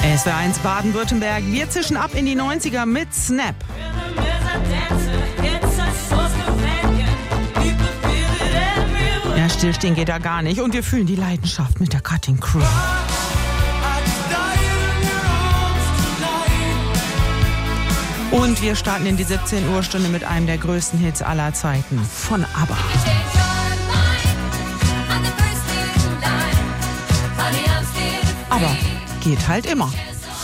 SWR1 Baden-Württemberg. Wir zischen ab in die 90er mit Snap. Ja, stillstehen geht da gar nicht. Und wir fühlen die Leidenschaft mit der Cutting Crew. Und wir starten in die 17 Uhr Stunde mit einem der größten Hits aller Zeiten von ABBA. Aber geht halt immer.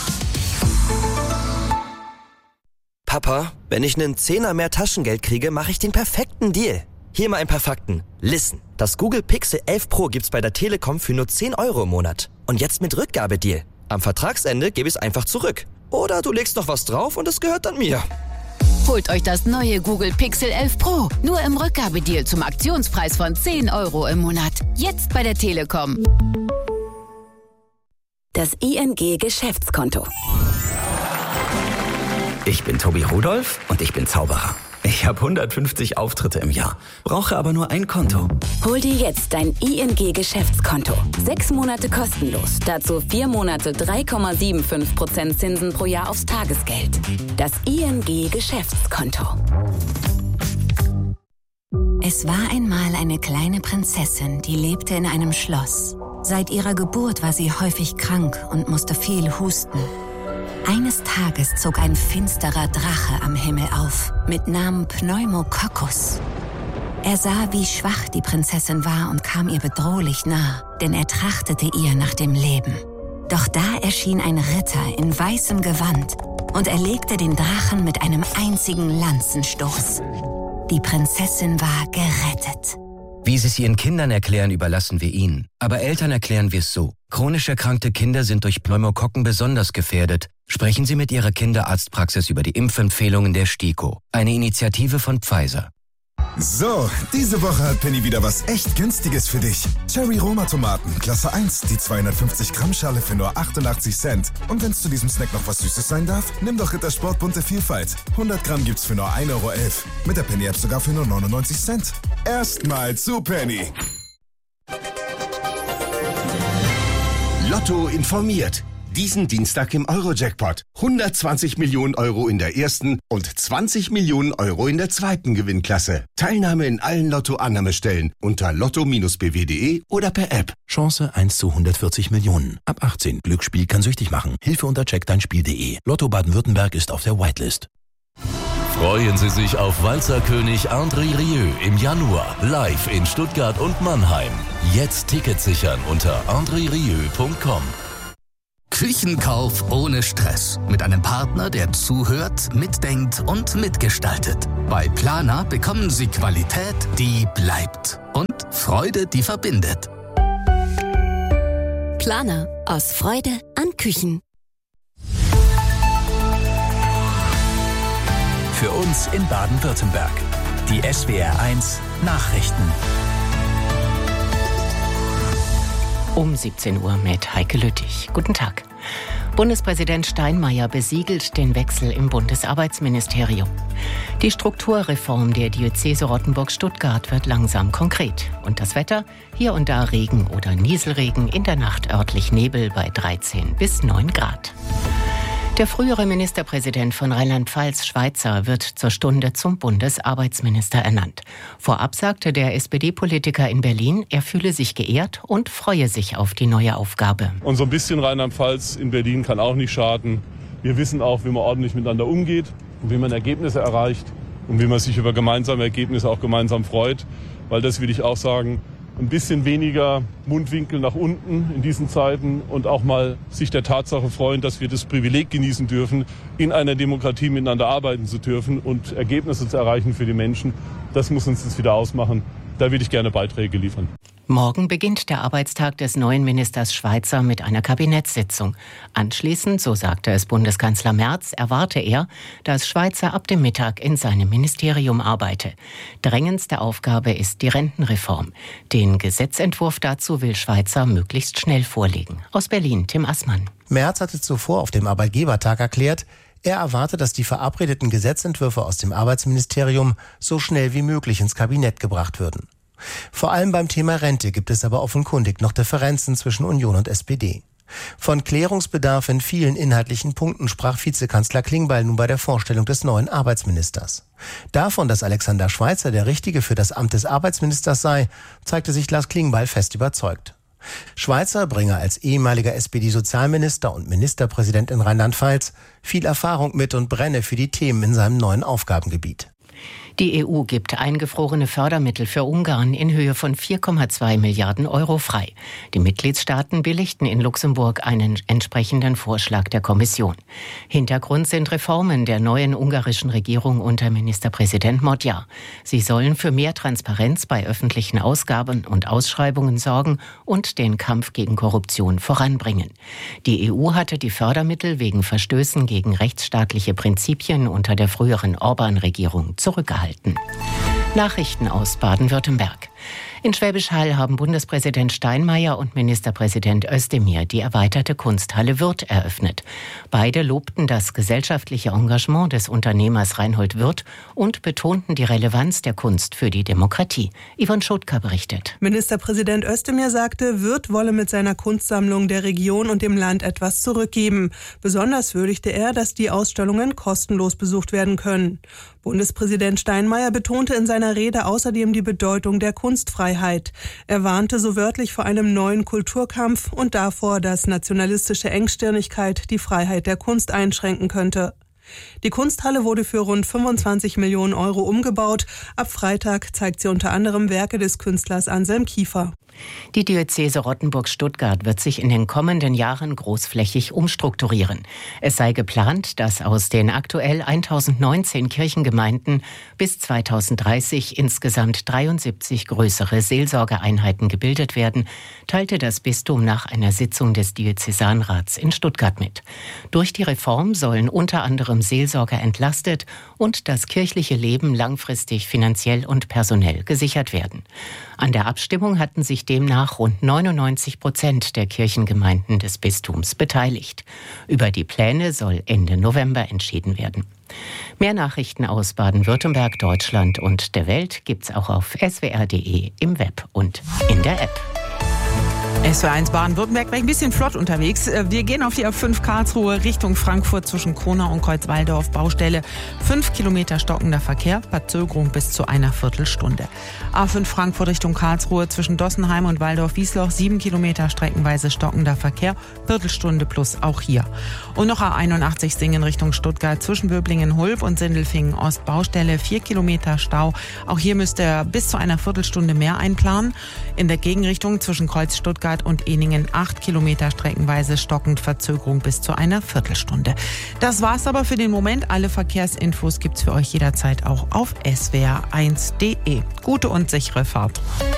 Papa, wenn ich einen Zehner mehr Taschengeld kriege, mache ich den perfekten Deal. Hier mal ein paar Fakten. Listen, das Google Pixel 11 Pro gibt's bei der Telekom für nur 10 € im Monat. Und jetzt mit Rückgabedeal. Am Vertragsende gebe ich es einfach zurück. Oder du legst noch was drauf und es gehört dann mir. Holt euch das neue Google Pixel 11 Pro. Nur im Rückgabedeal zum Aktionspreis von 10 € im Monat. Jetzt bei der Telekom. Das ING Geschäftskonto. Ich bin Tobi Rudolph und ich bin Zauberer. Ich habe 150 Auftritte im Jahr, brauche aber nur ein Konto. Hol dir jetzt dein ING Geschäftskonto. 6 Monate kostenlos. Dazu 4 Monate 3,75% Zinsen pro Jahr aufs Tagesgeld. Das ING Geschäftskonto. Es war einmal eine kleine Prinzessin, die lebte in einem Schloss. Seit ihrer Geburt war sie häufig krank und musste viel husten. Eines Tages zog ein finsterer Drache am Himmel auf, mit Namen Pneumococcus. Er sah, wie schwach die Prinzessin war und kam ihr bedrohlich nah, denn er trachtete ihr nach dem Leben. Doch da erschien ein Ritter in weißem Gewand und erlegte den Drachen mit einem einzigen Lanzenstoß. Die Prinzessin war gerettet. Wie Sie es Ihren Kindern erklären, überlassen wir Ihnen. Aber Eltern erklären wir es so. Chronisch erkrankte Kinder sind durch Pneumokokken besonders gefährdet. Sprechen Sie mit Ihrer Kinderarztpraxis über die Impfempfehlungen der STIKO. Eine Initiative von Pfizer. So, diese Woche hat Penny wieder was echt Günstiges für dich. Cherry Roma Tomaten, Klasse 1, die 250 Gramm Schale für nur 88 Cent. Und wenn es zu diesem Snack noch was Süßes sein darf, nimm doch Rittersport bunte Vielfalt. 100 Gramm gibt's für nur 1,11 €. Mit der Penny-App sogar für nur 99 Cent. Erstmal zu Penny. Lotto informiert. Diesen Dienstag im Euro-Jackpot. 120 Millionen € in der ersten und 20 Millionen € in der zweiten Gewinnklasse. Teilnahme in allen Lotto-Annahmestellen unter lotto-bw.de oder per App. Chance 1 zu 140 Millionen. Ab 18. Glücksspiel kann süchtig machen. Hilfe unter checkdeinspiel.de. Lotto Baden-Württemberg ist auf der Whitelist. Freuen Sie sich auf Walzerkönig André Rieu im Januar. Live in Stuttgart und Mannheim. Jetzt Tickets sichern unter andrerieu.com. Küchenkauf ohne Stress. Mit einem Partner, der zuhört, mitdenkt und mitgestaltet. Bei Planer bekommen Sie Qualität, die bleibt. Und Freude, die verbindet. Planer. Aus Freude an Küchen. Für uns in Baden-Württemberg. Die SWR1 Nachrichten. Um 17 Uhr mit Heike Lüttich. Guten Tag. Bundespräsident Steinmeier besiegelt den Wechsel im Bundesarbeitsministerium. Die Strukturreform der Diözese Rottenburg-Stuttgart wird langsam konkret. Und das Wetter? Hier und da Regen oder Nieselregen, in der Nacht örtlich Nebel bei 13 bis 9 Grad. Der frühere Ministerpräsident von Rheinland-Pfalz, Schweizer, wird zur Stunde zum Bundesarbeitsminister ernannt. Vorab sagte der SPD-Politiker in Berlin, er fühle sich geehrt und freue sich auf die neue Aufgabe. Und so ein bisschen Rheinland-Pfalz in Berlin kann auch nicht schaden. Wir wissen auch, wie man ordentlich miteinander umgeht und wie man Ergebnisse erreicht und wie man sich über gemeinsame Ergebnisse auch gemeinsam freut. Weil das will ich auch sagen, ein bisschen weniger Mundwinkel nach unten in diesen Zeiten und auch mal sich der Tatsache freuen, dass wir das Privileg genießen dürfen, in einer Demokratie miteinander arbeiten zu dürfen und Ergebnisse zu erreichen für die Menschen. Das muss uns jetzt wieder ausmachen. Da will ich gerne Beiträge liefern. Morgen beginnt der Arbeitstag des neuen Ministers Schweizer mit einer Kabinettssitzung. Anschließend, so sagte es Bundeskanzler Merz, erwarte er, dass Schweizer ab dem Mittag in seinem Ministerium arbeite. Drängendste Aufgabe ist die Rentenreform. Den Gesetzentwurf dazu will Schweizer möglichst schnell vorlegen. Aus Berlin, Tim Assmann. Merz hatte zuvor auf dem Arbeitgebertag erklärt, er erwarte, dass die verabredeten Gesetzentwürfe aus dem Arbeitsministerium so schnell wie möglich ins Kabinett gebracht würden. Vor allem beim Thema Rente gibt es aber offenkundig noch Differenzen zwischen Union und SPD. Von Klärungsbedarf in vielen inhaltlichen Punkten sprach Vizekanzler Klingbeil nun bei der Vorstellung des neuen Arbeitsministers. Davon, dass Alexander Schweitzer der Richtige für das Amt des Arbeitsministers sei, zeigte sich Lars Klingbeil fest überzeugt. Schweitzer bringe als ehemaliger SPD-Sozialminister und Ministerpräsident in Rheinland-Pfalz viel Erfahrung mit und brenne für die Themen in seinem neuen Aufgabengebiet. Die EU gibt eingefrorene Fördermittel für Ungarn in Höhe von 4,2 Milliarden Euro frei. Die Mitgliedstaaten billigten in Luxemburg einen entsprechenden Vorschlag der Kommission. Hintergrund sind Reformen der neuen ungarischen Regierung unter Ministerpräsident Magyar. Sie sollen für mehr Transparenz bei öffentlichen Ausgaben und Ausschreibungen sorgen und den Kampf gegen Korruption voranbringen. Die EU hatte die Fördermittel wegen Verstößen gegen rechtsstaatliche Prinzipien unter der früheren Orban-Regierung zurückgehalten. Nachrichten aus Baden-Württemberg. In Schwäbisch Hall haben Bundespräsident Steinmeier und Ministerpräsident Özdemir die erweiterte Kunsthalle Würth eröffnet. Beide lobten das gesellschaftliche Engagement des Unternehmers Reinhold Würth und betonten die Relevanz der Kunst für die Demokratie. Yvonne Schotka berichtet. Ministerpräsident Özdemir sagte, Würth wolle mit seiner Kunstsammlung der Region und dem Land etwas zurückgeben. Besonders würdigte er, dass die Ausstellungen kostenlos besucht werden können. Bundespräsident Steinmeier betonte in seiner Rede außerdem die Bedeutung der Kunstfreiheit. Er warnte so wörtlich vor einem neuen Kulturkampf und davor, dass nationalistische Engstirnigkeit die Freiheit der Kunst einschränken könnte. Die Kunsthalle wurde für rund 25 Millionen Euro umgebaut. Ab Freitag zeigt sie unter anderem Werke des Künstlers Anselm Kiefer. Die Diözese Rottenburg-Stuttgart wird sich in den kommenden Jahren großflächig umstrukturieren. Es sei geplant, dass aus den aktuell 1019 Kirchengemeinden bis 2030 insgesamt 73 größere Seelsorgeeinheiten gebildet werden, teilte das Bistum nach einer Sitzung des Diözesanrats in Stuttgart mit. Durch die Reform sollen unter anderem Seelsorger entlastet und das kirchliche Leben langfristig finanziell und personell gesichert werden. An der Abstimmung hatten sich demnach rund 99% der Kirchengemeinden des Bistums beteiligt. Über die Pläne soll Ende November entschieden werden. Mehr Nachrichten aus Baden-Württemberg, Deutschland und der Welt gibt's auch auf swr.de im Web und in der App. SWR1 Baden-Württemberg war ein bisschen flott unterwegs. Wir gehen auf die A5 Karlsruhe Richtung Frankfurt zwischen Kronau und Kreuzwaldorf. Baustelle 5 Kilometer stockender Verkehr, Verzögerung bis zu einer Viertelstunde. A5 Frankfurt Richtung Karlsruhe zwischen Dossenheim und Waldorf-Wiesloch 7 Kilometer streckenweise stockender Verkehr, Viertelstunde plus auch hier. Und noch A81 Singen Richtung Stuttgart zwischen Böblingen-Hulb und Sindelfingen-Ost. Baustelle 4 Kilometer Stau. Auch hier müsst ihr bis zu einer Viertelstunde mehr einplanen. In der Gegenrichtung zwischen Kreuz Stuttgart und Ehningen 8 Kilometer streckenweise stockend, Verzögerung bis zu einer Viertelstunde. Das war's aber für den Moment. Alle Verkehrsinfos gibt's für euch jederzeit auch auf swr1.de. Gute und sichere Fahrt.